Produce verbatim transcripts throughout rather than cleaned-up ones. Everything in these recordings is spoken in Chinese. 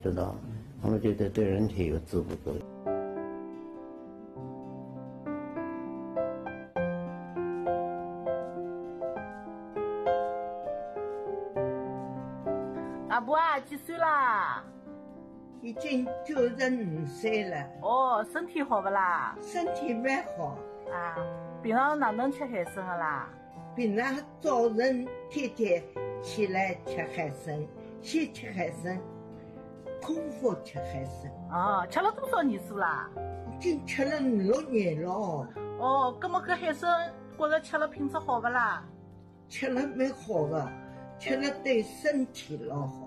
知道，他们觉得对人体有滋补作用。 阿婆啊，几岁啦？ 已经九十五岁了。 哦，身体好不啦？ 身体蛮好。 啊，平常哪能吃海参的啦？ 平常早晨天天起来吃海参，先吃海参，空腹吃海参。 哦，吃了多少年数啦？ 已经吃了五六年了。 哦，那么搿海参觉着吃了品质好不啦？ 吃了蛮好的，吃了对身体老好。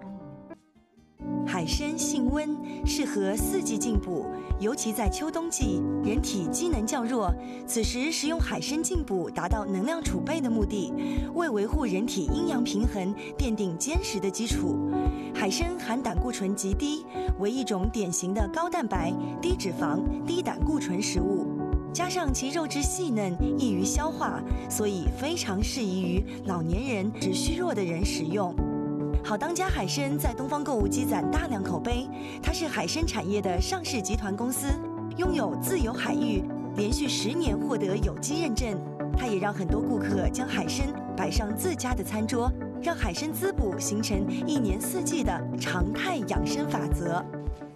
海参性温，适合四季进补，尤其在秋冬季，人体机能较弱，此时食用海参进补，达到能量储备的目的，为维护人体阴阳平衡奠定坚实的基础。海参含胆固醇极低，为一种典型的高蛋白、低脂肪、低胆固醇食物，加上其肉质细嫩，易于消化，所以非常适宜于老年人至虚弱的人食用。好当家海参在东方购物积攒大量口碑，它是海参产业的上市集团公司，拥有自有海域，连续十年获得有机认证。它也让很多顾客将海参摆上自家的餐桌，让海参滋补形成一年四季的常态养生法则。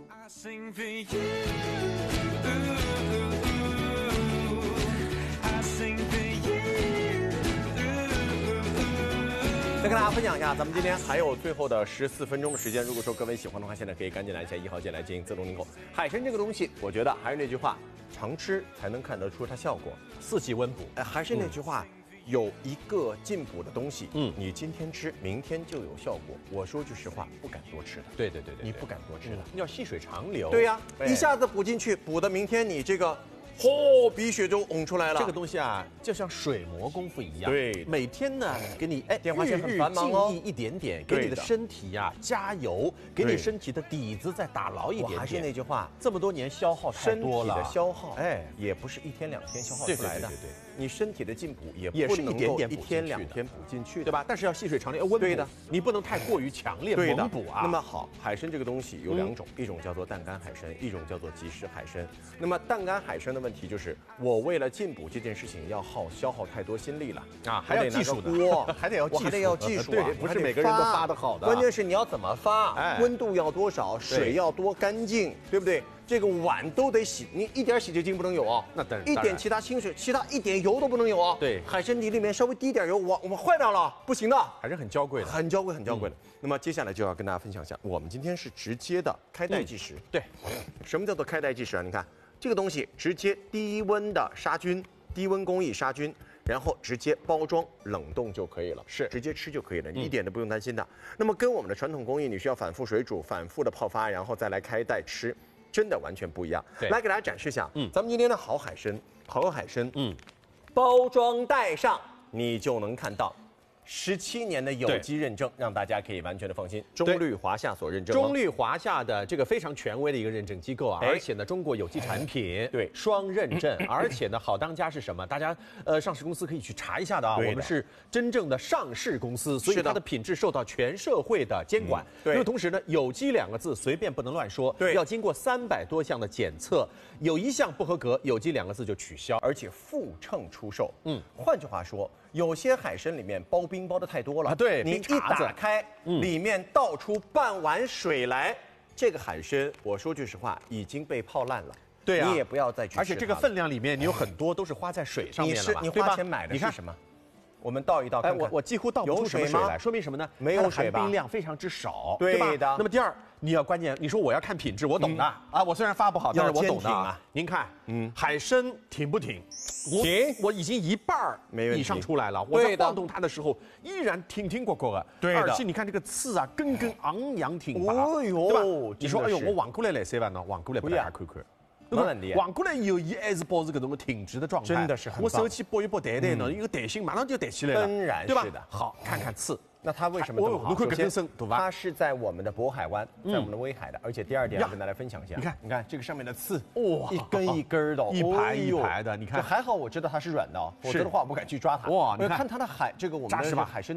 再跟大家分享一下，咱们今天还有最后的十四分钟的时间。如果说各位喜欢的话，现在可以赶紧来一下一号键来进行自动订购。海参这个东西，我觉得还是那句话，常吃才能看得出它效果，四季温补。哎，还是那句话。嗯，有一个进补的东西，嗯，你今天吃，明天就有效果。我说句实话，不敢多吃的。对对对对，你不敢多吃的，嗯，要细水长流。对呀，一下子补进去，补的明天你这个。嚯，鼻血就涌出来了。这个东西啊，就像水磨功夫一样。对，每天呢，给你哎，电话线很繁忙哦，一点点，给你的身体呀加油，给你身体的底子再打牢一点点。还是那句话，这么多年消耗太多了，身体的消耗，哎，也不是一天两天消耗出来的。对对对，你身体的进补也也是一点点一天两天补进去，对吧？但是要细水长流，温补的，你不能太过于强烈猛补啊。那么好，海参这个东西有两种，一种叫做淡干海参，一种叫做即食海参。那么淡干海参的问题就是，我为了进补这件事情要耗消耗太多心力了啊，还要技术的，还得要技术，还得要技术，对，不是每个人都发得好的。关键是你要怎么发，哎，温度要多少，水要多干净，对不对？这个碗都得洗，你一点洗洁精不能有哦，那当然，一点其他清水，其他一点油都不能有哦。对，海参泥里面稍微滴点油，我我坏掉了，不行的，还是很娇贵的，很娇贵，很娇贵的。那么接下来就要跟大家分享一下，我们今天是直接的开袋即食。对，什么叫做开袋即食啊？你看。这个东西直接低温的杀菌，低温工艺杀菌，然后直接包装冷冻就可以了，是直接吃就可以了，你一点都不用担心的。那么跟我们的传统工艺，你需要反复水煮、反复的泡发，然后再来开袋吃，真的完全不一样。来给大家展示一下，嗯，咱们今天的好海参，好海参，嗯，包装袋上你就能看到。十七年的有机认证，让大家可以完全的放心。中绿华夏所认证，中绿华夏的这个非常权威的一个认证机构啊，而且呢，中国有机产品对双认证，而且呢，好当家是什么？大家呃，上市公司可以去查一下的啊。我们是真正的上市公司，所以它的品质受到全社会的监管。对，因为同时呢，有机两个字随便不能乱说，对，要经过三百多项的检测，有一项不合格，有机两个字就取消，而且附称出售。嗯，换句话说。有些海参里面包冰包的太多了，啊、对，你一打开，嗯、里面倒出半碗水来，这个海参，我说句实话，已经被泡烂了。对啊，你也不要再去吃它了。而且这个分量里面，你有很多都是花在水上面了吧？你花钱买的是什么？我们倒一倒看看，哎，我我几乎倒不出什么水来，说明什么呢？没有水吧？含冰量非常之少，对吧？那么第二，你要关键，你说我要看品质，我懂的啊，我虽然发不好，但是我懂的啊。您看，嗯，海参挺不挺？挺，我已经一半以上出来了。我在晃动它的时候，依然挺挺过过的。对的。而且你看这个刺啊，根根昂扬挺拔，哦呦，对吧？你说，哎呦，我往过来来三万呢，往过来不大家看看。没问题，往过来以后，伊还是保持搿种挺直的状态，真的是很棒。我手起拨一拨弹弹呢，一个弹性马上就弹起来了，当然是的。好，看看刺。那它为什么这么好？首先，它是在我们的渤海湾，在我们的威海的，而且第二点要跟大家分享一下。你看，你看这个上面的刺，哇，一根一根的，一排一排的。你看，还好我知道它是软的，否则的话我不敢去抓它。哇，你看它的海，这个我们的海参的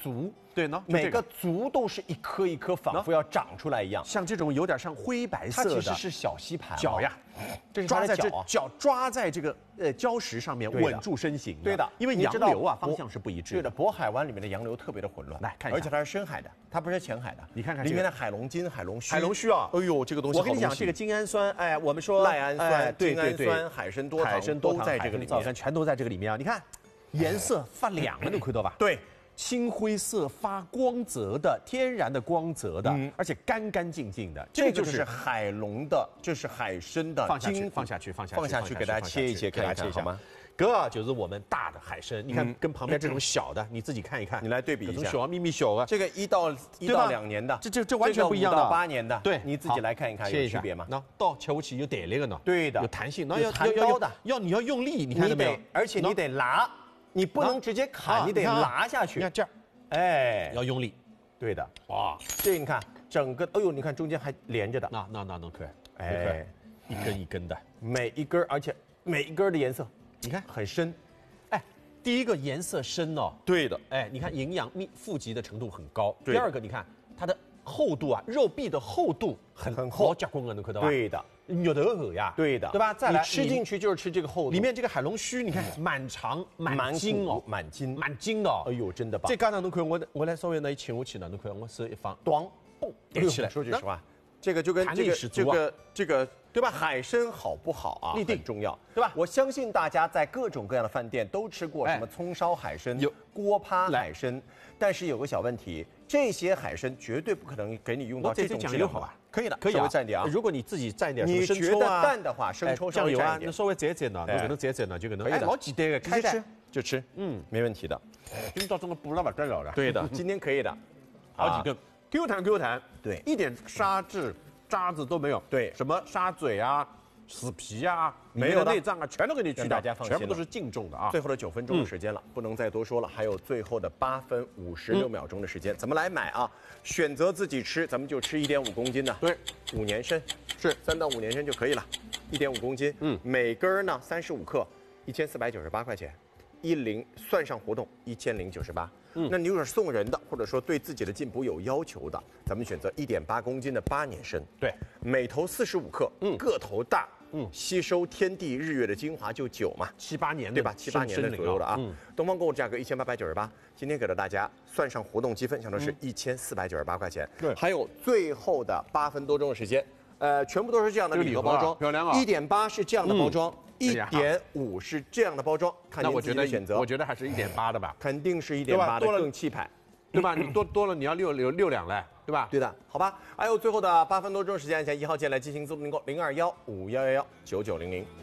足， 对呢， 每个足都是一颗一颗，仿佛要长出来一样。 像这种有点像灰白色的， 它其实是小吸盘脚呀， 这是抓在这它的脚啊。 脚抓在这个呃礁石上面，稳住身形。 对的， 因为洋流啊方向是不一致。 对的，渤海湾里面的洋流特别的混乱。 来看一下， 而且它是深海的，它不是浅海的。 你看看里面的海龙筋、海龙须、 海龙须啊， 哎呦，这个东西我跟你讲，这个精氨酸，哎，我们说赖氨酸、 对精氨酸、海参多糖、 海参多都在这个里面， 全都在这个里面啊！你看，颜色发亮了，你看到吧？ 对。 青灰色发光泽的天然的光泽的， 嗯、 而且干干净净的， 这个就是海龙的，这是海参的。 放下去，放下去，放下去， 放下去，给大家切一切，给大家切一下吗？ 这就是我们大的海参，你看跟旁边这种小的，你自己看一看， 你来对比一下。 小咪咪小啊， 这个一到一到两年的， 这这这完全不一样的。 到八年的， 对， 你自己来看一看有区别吗？ 那到切不起有弹力的呢， 对的， 有弹性， 有弹刀的， 要你要用力，你看到没有？ 而且你得拿，你不能直接砍，你得拿下去。 你看这样。 哎， 要用力， 对的， 哇， 这你看整个，哎呦，你看中间还连着的， 那那那能可以， 哎， 一根一根的， 每一根，而且每一根的颜色， 你看很深， 哎，第一个颜色深哦， 对的， 哎，你看营养密富集的程度很高，第二个你看它的厚度啊，肉壁的厚度很很厚， 加工啊，能看到吧？ 对的。 肉头厚呀， 对的， 对吧？再来吃进去就是吃这个厚度， 里面这个海龙须，你看满长满筋哦， 满筋满筋的哦， 哎呦，真的棒！ 这刚才侬看我我来稍微呢请下去呢，侬看我手一放，咣嘣点起来。 说句实话，这个就跟这个这个这个对吧？海参好不好啊？ 立定很重要， 对吧？ 我相信大家在各种各样的饭店都吃过什么葱烧海参、 有锅趴海参，但是有个小问题，这些海参绝对不可能给你用到这种质量，好吧？可以的， 可以稍微蘸点啊。 如果你自己蘸点你觉得淡的话，生抽酱油啊，那稍微蘸蘸呢，那可能蘸蘸呢就可能。 哎， 老简单的， 开吃就吃， 嗯， 没问题的。 今朝这么补了不得了了。 对的，今天可以的， 好几根 Q 弹 Q 弹， 对， 一点沙质渣子都没有。 对， 什么沙嘴啊、死皮啊、 没有内脏啊，全都给你去掉， 大家放心， 全部都是净重的啊。 最后的九分钟的时间了，不能再多说了，还有最后的八分五十六秒钟的时间，怎么来买啊？选择自己吃，咱们就吃一点五公斤的， 对， 五年参是三到五年参就可以了，一点五公斤，嗯，每根呢三十五克，一千四百九十八块钱，一零算上活动一千零九十八。嗯，那你如果是送人的，或者说对自己的进补有要求的，咱们选择一点八公斤的八年参， 对， 每头四十五克，嗯，个头大。嗯，吸收天地日月的精华就久嘛， 七八年对吧？七八年的左右的啊。嗯，东方购物价格一千八百九十八，今天给了大家算上活动积分，想的是一千四百九十八块钱。 对， 还有最后的八分多钟的时间，呃，全部都是这样的礼盒包装， 漂亮啊！ 一点八是这样的包装，一点五是这样的包装，看您自己的选择。 我觉得还是一点八的吧， 肯定是一点八的更气派。 对吧？你多多了，你要六六六两嘞，对吧？ 对的，好吧。还有最后的八分多钟时间，向一号键来进行自动订购，零二幺五幺幺幺九九零零。